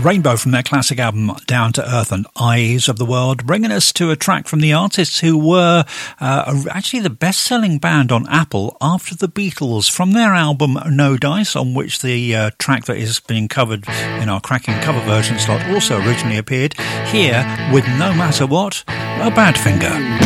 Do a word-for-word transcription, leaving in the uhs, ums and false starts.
Rainbow from their classic album Down to Earth and Eyes of the World, bringing us to a track from the artists who were uh, actually the best-selling band on Apple after the Beatles, from their album No Dice, on which the uh, track that is being covered in our cracking cover version slot also originally appeared. Here, with No Matter What, a Badfinger.